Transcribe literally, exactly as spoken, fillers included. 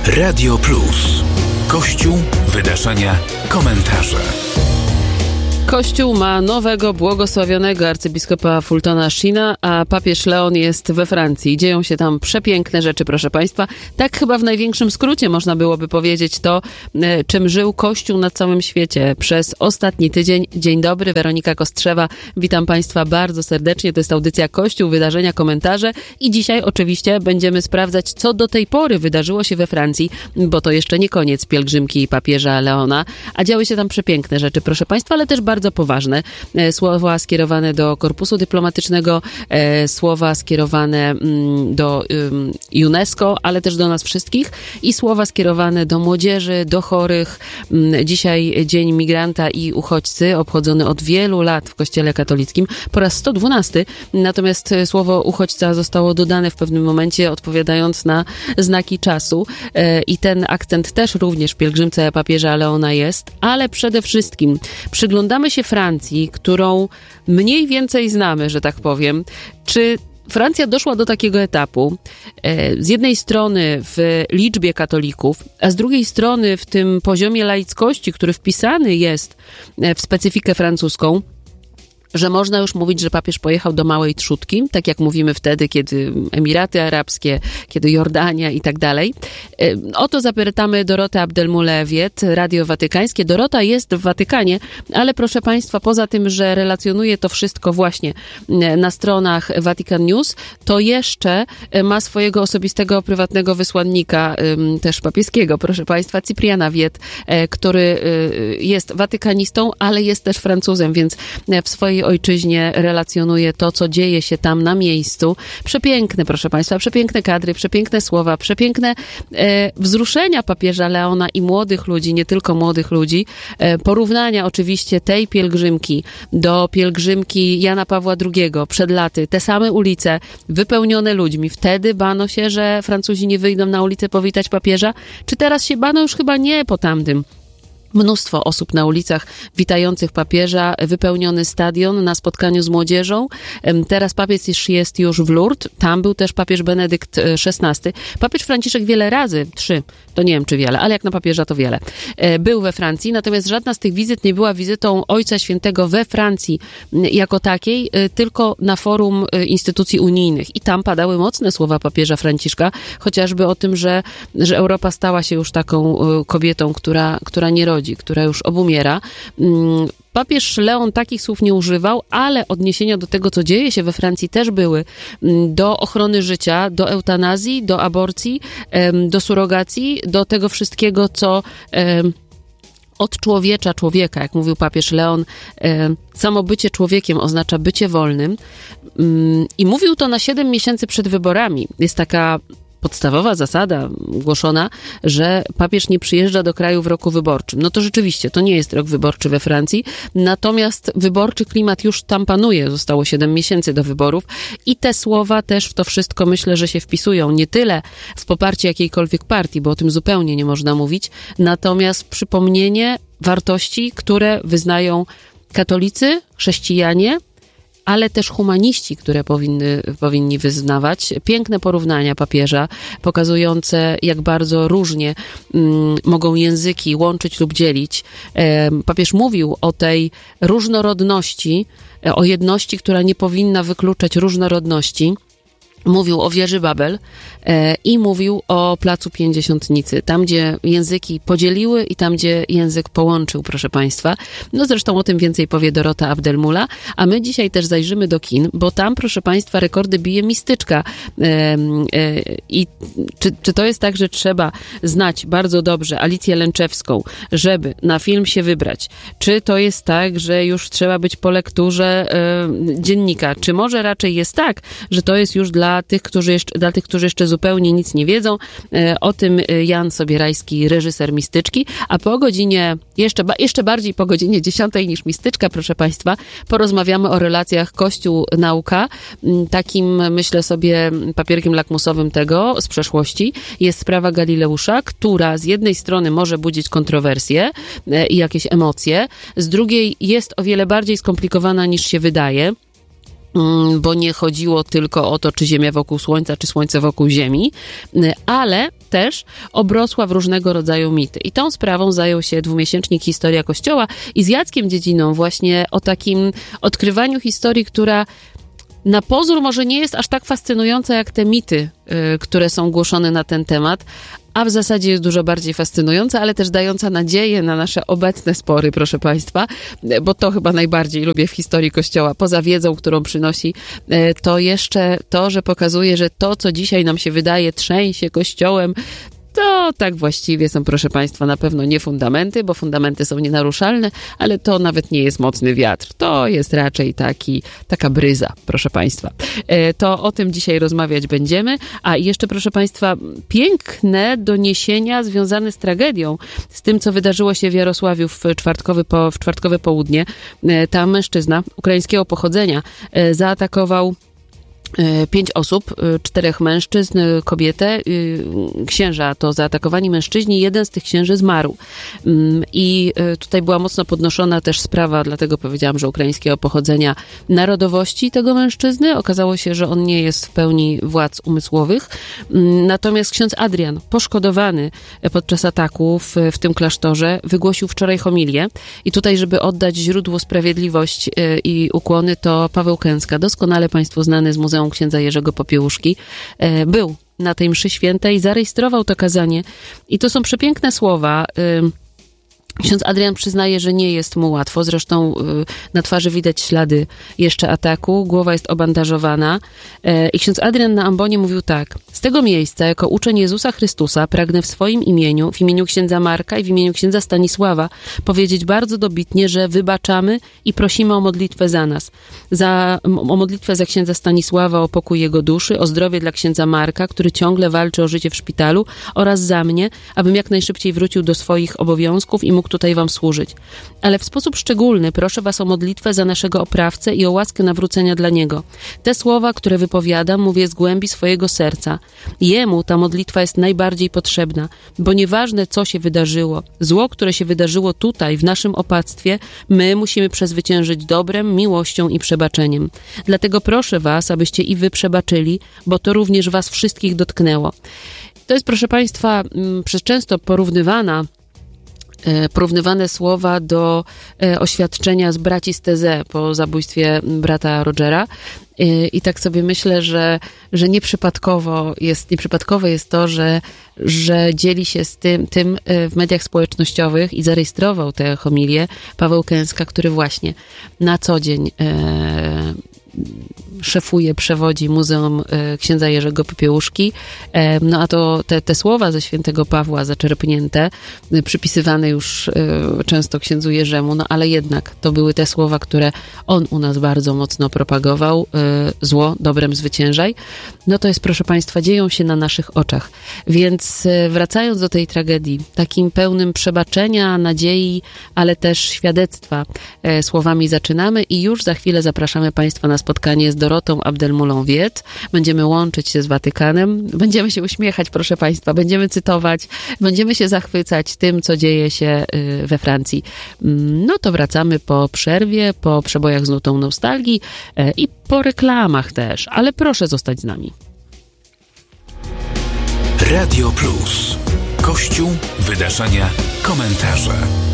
Radio Plus. Kościół, wydarzenia, komentarze. Kościół ma nowego, błogosławionego arcybiskupa Fultona Sheena, a papież Leon jest we Francji. Dzieją się tam przepiękne rzeczy, proszę Państwa. Tak chyba w największym skrócie można byłoby powiedzieć to, czym żył Kościół na całym świecie przez ostatni tydzień. Dzień dobry, Weronika Kostrzewa. Witam Państwa bardzo serdecznie. To jest audycja Kościół, wydarzenia, komentarze i dzisiaj oczywiście będziemy sprawdzać, co do tej pory wydarzyło się we Francji, bo to jeszcze nie koniec pielgrzymki papieża Leona, a działy się tam przepiękne rzeczy, proszę Państwa, ale też bardzo bardzo poważne. Słowa skierowane do korpusu dyplomatycznego, słowa skierowane do UNESCO, ale też do nas wszystkich i słowa skierowane do młodzieży, do chorych. Dzisiaj Dzień Migranta i Uchodźcy, obchodzony od wielu lat w Kościele katolickim, po raz sto dwunasty. Natomiast słowo uchodźca zostało dodane w pewnym momencie, odpowiadając na znaki czasu. I ten akcent też również w pielgrzymce papieża Leona jest, ale przede wszystkim przyglądamy się Francji, którą mniej więcej znamy, że tak powiem. Czy Francja doszła do takiego etapu, z jednej strony w liczbie katolików, a z drugiej strony w tym poziomie laickości, który wpisany jest w specyfikę francuską, że można już mówić, że papież pojechał do małej trzódki, tak jak mówimy wtedy, kiedy Emiraty Arabskie, kiedy Jordania i tak dalej. O to zapytamy Dorotę Abdelmoulewiet, Radio Watykańskie. Dorota jest w Watykanie, ale proszę Państwa, poza tym, że relacjonuje to wszystko właśnie na stronach Vatican News, to jeszcze ma swojego osobistego, prywatnego wysłannika, też papieskiego, proszę Państwa, Cypriana Wiet, który jest watykanistą, ale jest też Francuzem, więc w swojej ojczyźnie relacjonuje to, co dzieje się tam na miejscu. Przepiękne, proszę Państwa, przepiękne kadry, przepiękne słowa, przepiękne e, wzruszenia papieża Leona i młodych ludzi, nie tylko młodych ludzi. E, porównania oczywiście tej pielgrzymki do pielgrzymki Jana Pawła drugiego przed laty. Te same ulice wypełnione ludźmi. Wtedy bano się, że Francuzi nie wyjdą na ulicę powitać papieża. Czy teraz się bano? Już chyba nie po tamtym. Mnóstwo osób na ulicach witających papieża, wypełniony stadion na spotkaniu z młodzieżą. Teraz papież jest już w Lourdes, tam był też papież Benedykt szesnasty. Papież Franciszek wiele razy, trzy, to nie wiem czy wiele, ale jak na papieża to wiele, był we Francji, natomiast żadna z tych wizyt nie była wizytą Ojca Świętego we Francji jako takiej, tylko na forum instytucji unijnych. I tam padały mocne słowa papieża Franciszka, chociażby o tym, że, że Europa stała się już taką kobietą, która, która nie rodzi, która już obumiera. Papież Leon takich słów nie używał, ale odniesienia do tego, co dzieje się we Francji, też były do ochrony życia, do eutanazji, do aborcji, do surogacji, do tego wszystkiego, co odczłowiecza człowieka, jak mówił papież Leon, samo bycie człowiekiem oznacza bycie wolnym. I mówił to na siedem miesięcy przed wyborami. Jest taka podstawowa zasada głoszona, że papież nie przyjeżdża do kraju w roku wyborczym. No to rzeczywiście, to nie jest rok wyborczy we Francji, natomiast wyborczy klimat już tam panuje. Zostało siedem miesięcy do wyborów i te słowa też w to wszystko myślę, że się wpisują. Nie tyle w poparcie jakiejkolwiek partii, bo o tym zupełnie nie można mówić, natomiast przypomnienie wartości, które wyznają katolicy, chrześcijanie, ale też humaniści, które powinny, powinni wyznawać. Piękne porównania papieża, pokazujące, jak bardzo różnie mm, mogą języki łączyć lub dzielić. E, papież mówił o tej różnorodności, o jedności, która nie powinna wykluczać różnorodności. Mówił o wieży Babel e, i mówił o Placu Pięćdziesiątnicy, tam gdzie języki podzieliły i tam gdzie język połączył, proszę Państwa. No zresztą o tym więcej powie Dorota Abdelmula, a my dzisiaj też zajrzymy do kin, bo tam, proszę Państwa, rekordy bije mistyczka. E, e, I czy, czy to jest tak, że trzeba znać bardzo dobrze Alicję Lęczewską, żeby na film się wybrać? Czy to jest tak, że już trzeba być po lekturze e, dziennika? Czy może raczej jest tak, że to jest już dla Dla tych, którzy jeszcze, dla tych, którzy jeszcze zupełnie nic nie wiedzą. O tym Jan Sobierajski, reżyser Mistyczki, a po godzinie, jeszcze, jeszcze bardziej po godzinie dziesiątej niż Mistyczka, proszę Państwa, porozmawiamy o relacjach Kościół-nauka. Takim, myślę sobie, papierkiem lakmusowym tego z przeszłości jest sprawa Galileusza, która z jednej strony może budzić kontrowersje i jakieś emocje, z drugiej jest o wiele bardziej skomplikowana niż się wydaje. bo nie chodziło tylko o to, czy Ziemia wokół Słońca, czy Słońce wokół Ziemi, ale też obrosła w różnego rodzaju mity. I tą sprawą zajął się dwumiesięcznik Historia Kościoła i z Jackiem Dziedziną właśnie o takim odkrywaniu historii, która na pozór może nie jest aż tak fascynująca jak te mity, y, które są głoszone na ten temat, a w zasadzie jest dużo bardziej fascynująca, ale też dająca nadzieję na nasze obecne spory, proszę Państwa, bo to chyba najbardziej lubię w historii Kościoła. Poza wiedzą, którą przynosi, to jeszcze to, że pokazuje, że to, co dzisiaj nam się wydaje, trzęsie Kościołem, to tak właściwie są, proszę Państwa, na pewno nie fundamenty, bo fundamenty są nienaruszalne, ale to nawet nie jest mocny wiatr. To jest raczej taki, taka bryza, proszę Państwa. To o tym dzisiaj rozmawiać będziemy. A jeszcze, proszę Państwa, piękne doniesienia związane z tragedią, z tym, co wydarzyło się w Jarosławiu w czwartkowe, po, w czwartkowe południe. Tam mężczyzna ukraińskiego pochodzenia zaatakował pięć osób, czterech mężczyzn, kobietę. Księża to zaatakowani mężczyźni. Jeden z tych księży zmarł. I tutaj była mocno podnoszona też sprawa, dlatego powiedziałam, że ukraińskiego pochodzenia, narodowości tego mężczyzny. Okazało się, że on nie jest w pełni władz umysłowych. Natomiast ksiądz Adrian, poszkodowany podczas ataku w, w tym klasztorze, wygłosił wczoraj homilię. I tutaj, żeby oddać źródło sprawiedliwość i ukłony, to Paweł Kęska, doskonale Państwu znany z Muzeum księdza Jerzego Popiełuszki, był na tej mszy świętej, zarejestrował to kazanie i to są przepiękne słowa. Ksiądz Adrian przyznaje, że nie jest mu łatwo, zresztą na twarzy widać ślady jeszcze ataku, głowa jest obandażowana i ksiądz Adrian na ambonie mówił tak: z tego miejsca, jako uczeń Jezusa Chrystusa, pragnę w swoim imieniu, w imieniu księdza Marka i w imieniu księdza Stanisława powiedzieć bardzo dobitnie, że wybaczamy i prosimy o modlitwę za nas. Za, o modlitwę za księdza Stanisława, o pokój jego duszy, o zdrowie dla księdza Marka, który ciągle walczy o życie w szpitalu, oraz za mnie, abym jak najszybciej wrócił do swoich obowiązków i mógł tutaj wam służyć. Ale w sposób szczególny proszę was o modlitwę za naszego oprawcę i o łaskę nawrócenia dla niego. Te słowa, które wypowiadam, mówię z głębi swojego serca. Jemu ta modlitwa jest najbardziej potrzebna, bo nieważne, co się wydarzyło, zło, które się wydarzyło tutaj, w naszym opactwie, my musimy przezwyciężyć dobrem, miłością i przebaczeniem. Dlatego proszę was, abyście i wy przebaczyli, bo to również was wszystkich dotknęło. To jest, proszę Państwa, przez często porównywana porównywane słowa do oświadczenia z braci z Teze po zabójstwie brata Rogera. I, i tak sobie myślę, że, że nieprzypadkowo jest, nieprzypadkowe jest to, że, że dzieli się z tym, tym w mediach społecznościowych i zarejestrował tę homilię Paweł Kęska, który właśnie na co dzień e, szefuje, przewodzi Muzeum księdza Jerzego Popiełuszki. No a to te, te słowa ze świętego Pawła zaczerpnięte, przypisywane już często księdzu Jerzemu, no ale jednak to były te słowa, które on u nas bardzo mocno propagował. Zło dobrem zwyciężaj. No to jest, proszę Państwa, dzieją się na naszych oczach. Więc wracając do tej tragedii, takim pełnym przebaczenia, nadziei, ale też świadectwa słowami zaczynamy i już za chwilę zapraszamy Państwa na spotkanie z Dorotą Abdelmoulą-Wiet. Będziemy łączyć się z Watykanem, będziemy się uśmiechać, proszę Państwa, będziemy cytować, będziemy się zachwycać tym, co dzieje się we Francji. No to wracamy po przerwie, po przebojach z nutą nostalgii i po reklamach też, ale proszę zostać z nami. Radio Plus. Kościół, wydarzenia, komentarze.